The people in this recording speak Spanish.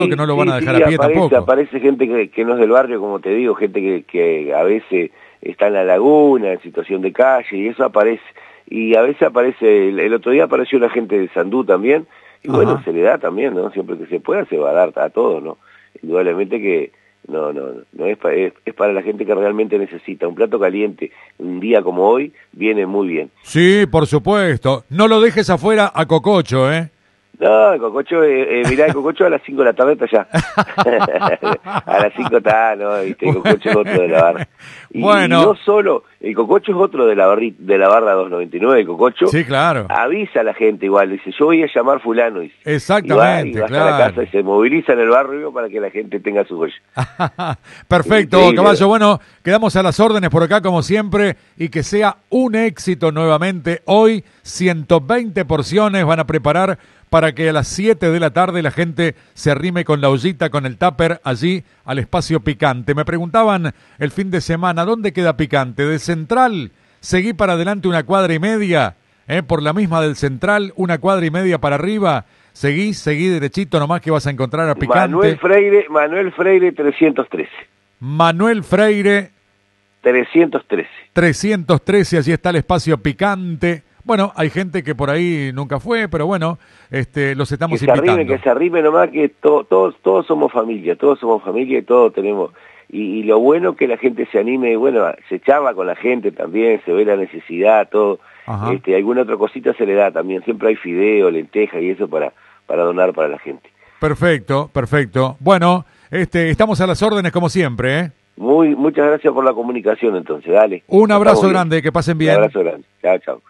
que no lo van a dejar sí, a pie tampoco. Aparece gente que no es del barrio, como te digo, gente que a veces está en la laguna, en situación de calle, y eso aparece. Y a veces aparece, el otro día apareció una gente de Sandú también, y bueno, Ajá. se le da también, ¿no? Siempre que se pueda se va a dar a todos, ¿no? Indudablemente que no es para la gente que realmente necesita. Un plato caliente, un día como hoy, viene muy bien. Sí, por supuesto. No lo dejes afuera a Cococho, ¿eh? No, el cococho, mirá, el cococho a las 5 de la tarde está allá. A las 5 está, ¿no? ¿Viste? El cococho es otro de la barra. Bueno. Y no solo, el cococho es otro de la barra 299, el cococho. Sí, claro. Avisa a la gente igual, dice, yo voy a llamar fulano. Dice, Exactamente, y va claro. a la casa y se moviliza en el barrio para que la gente tenga su joya. Perfecto, Increíble. Caballo. Bueno, quedamos a las órdenes por acá como siempre y que sea un éxito nuevamente. Hoy 120 porciones van a preparar para que a las 7 de la tarde la gente se arrime con la ollita, con el tupper allí al espacio Picante. Me preguntaban el fin de semana, ¿dónde queda Picante? ¿De Central? Seguí para adelante 1 cuadra y media, por la misma del Central, 1 cuadra y media para arriba. Seguí derechito nomás que vas a encontrar a Picante. Manuel Freire 313. Manuel Freire 313. 313, allí está el espacio Picante. Bueno, hay gente que por ahí nunca fue, pero bueno, los estamos invitando. Que se arrime nomás, que todos somos familia y todos tenemos. Y lo bueno es que la gente se anime, bueno, se charla con la gente también, se ve la necesidad, todo. Alguna otra cosita se le da también, siempre hay fideo, lenteja y eso para donar para la gente. Perfecto. Bueno, estamos a las órdenes como siempre, ¿eh? Muchas gracias por la comunicación entonces, dale. Un abrazo grande, que pasen bien. Un abrazo grande, chao.